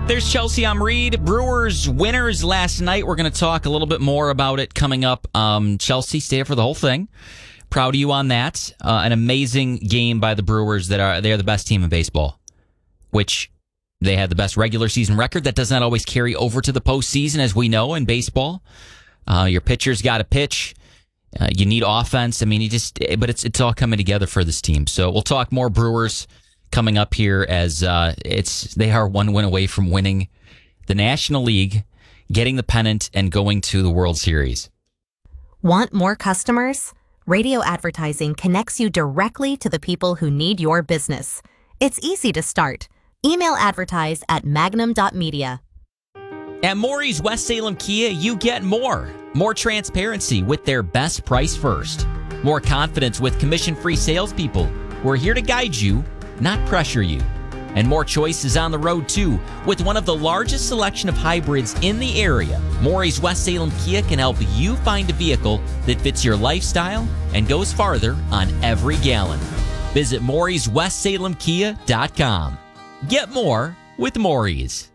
There's Chelsea. I'm Reed. Brewers winners last night. We're going to talk a little bit more about it coming up. Chelsea, stay up for the whole thing. Proud of you on that. An amazing game by the Brewers. They're the best team in baseball, which they had the best regular season record. That does not always carry over to the postseason, as we know in baseball. Your pitcher's got to pitch. You need offense. I mean, but it's all coming together for this team. So we'll talk more Brewers coming up here as they are one win away from winning the National League, getting the pennant, and going to the World Series. Want more customers? Radio advertising connects you directly to the people who need your business. It's easy to start. Email advertise at magnum.media. At Maury's West Salem Kia, you get more. More transparency with their best price first. More confidence with commission-free salespeople who are here to guide you, not pressure you. And more choices on the road, too. With one of the largest selection of hybrids in the area, Maury's West Salem Kia can help you find a vehicle that fits your lifestyle and goes farther on every gallon. Visit Maury'sWestSalemKia.com. Get more with Maury's.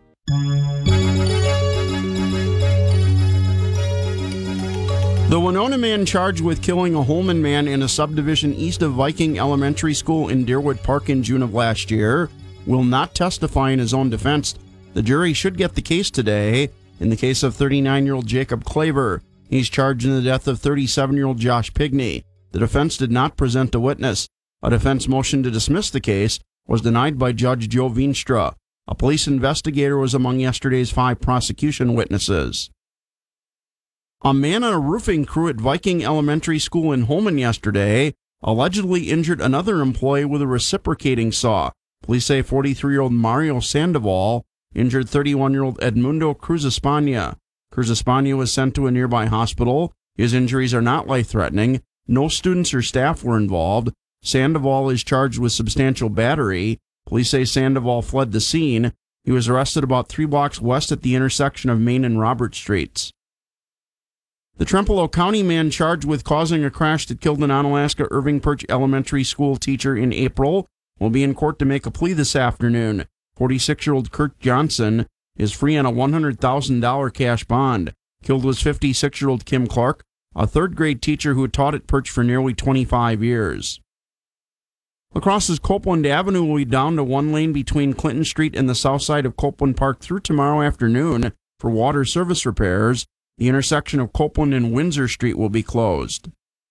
The Winona man charged with killing a Holman man in a subdivision east of Viking Elementary School in Deerwood Park in June of last year will not testify in his own defense. The jury should get the case today in the case of 39-year-old Jacob Claver. He's charged in the death of 37-year-old Josh Pigney. The defense did not present a witness. A defense motion to dismiss the case was denied by Judge Joe Veenstra. A police investigator was among yesterday's 5 prosecution witnesses. A man on a roofing crew at Viking Elementary School in Holman yesterday allegedly injured another employee with a reciprocating saw. Police say 43-year-old Mario Sandoval injured 31-year-old Edmundo Cruz España. Cruz España was sent to a nearby hospital. His injuries are not life-threatening. No students or staff were involved. Sandoval is charged with substantial battery. Police say Sandoval fled the scene. He was arrested about 3 blocks west at the intersection of Main and Robert Streets. The Trempealeau County man charged with causing a crash that killed an Onalaska Irving Perch Elementary School teacher in April will be in court to make a plea this afternoon. 46-year-old Kurt Johnson is free on a $100,000 cash bond. Killed was 56-year-old Kim Clark, a third-grade teacher who taught at Perch for nearly 25 years. La Crosse's Copeland Avenue will be down to 1 lane between Clinton Street and the south side of Copeland Park through tomorrow afternoon for water service repairs. The intersection of Copeland and Windsor Street will be closed.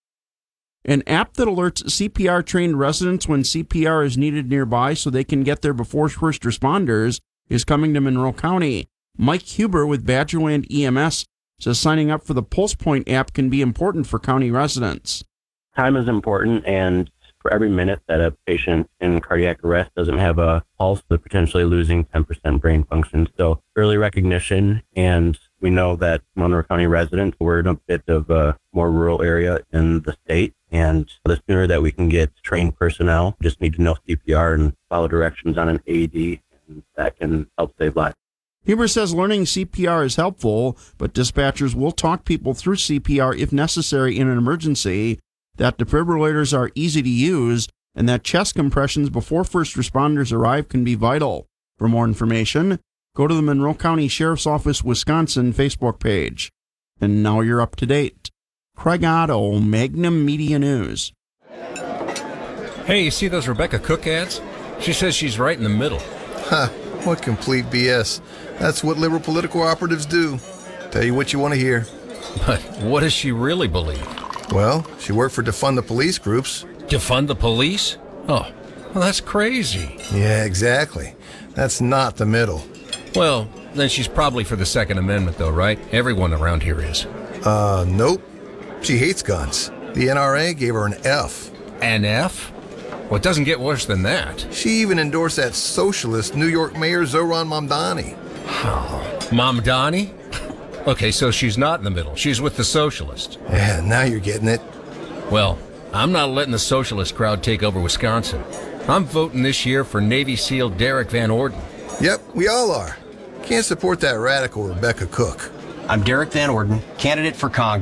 An app that alerts CPR-trained residents when CPR is needed nearby so they can get there before first responders is coming to Monroe County. Mike Huber with Badgerland EMS says signing up for the Pulse Point app can be important for county residents. Time is important, and for every minute that a patient in cardiac arrest doesn't have a pulse, they're potentially losing 10% brain function. So early recognition, and we know that Monroe County residents, we're in a bit of a more rural area in the state, and the sooner that we can get trained personnel, just need to know CPR and follow directions on an AED, and that can help save lives. Huber says learning CPR is helpful, but dispatchers will talk people through CPR if necessary in an emergency, that defibrillators are easy to use, and that chest compressions before first responders arrive can be vital. For more information, go to the Monroe County Sheriff's Office, Wisconsin Facebook page. And now you're up to date. Craig Otto, Magnum Media News. Hey, you see those Rebecca Cook ads? She says she's right in the middle. Huh, what complete BS. That's what liberal political operatives do. Tell you what you want to hear. But what does she really believe? Well, she worked for Defund the Police groups. Defund the police? Oh, well, that's crazy. Yeah, exactly. That's not the middle. Well, then she's probably for the Second Amendment, though, right? Everyone around here is. Nope. She hates guns. The NRA gave her an F. An F? Well, it doesn't get worse than that. She even endorsed that socialist New York Mayor Zohran Mamdani. Oh, Mamdani? Okay, so she's not in the middle. She's with the socialist. Yeah, now you're getting it. Well, I'm not letting the socialist crowd take over Wisconsin. I'm voting this year for Navy SEAL Derek Van Orden. Yep, we all are. Can't support that radical Rebecca Cook. I'm Derek Van Orden, candidate for Congress.